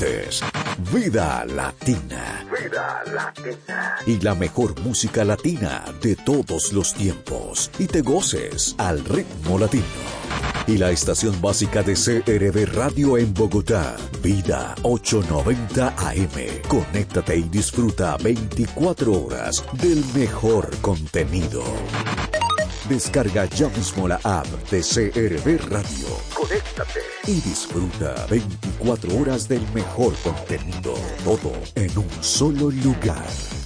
conectes. Vida Latina. Vida Latina. Y la mejor música latina de todos los tiempos. Y te goces al ritmo latino. Y la estación básica de CRB Radio en Bogotá, Vida 890 AM. Conéctate y disfruta 24 horas del mejor contenido. Descarga ya mismo la app de CRB Radio. Conéctate y disfruta 24 horas del mejor contenido. Todo en un solo lugar.